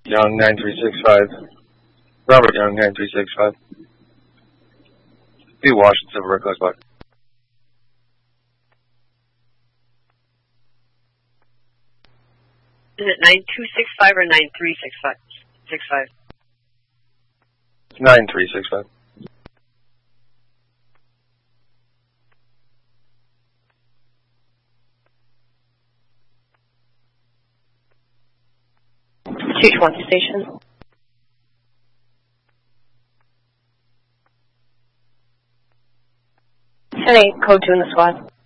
Young 9365. Robert Young 9365. Be Washington Silver Red Close Block. Is it 9265 or 9365? 9365. .220 station. 10-8, code 2 in the SWAT.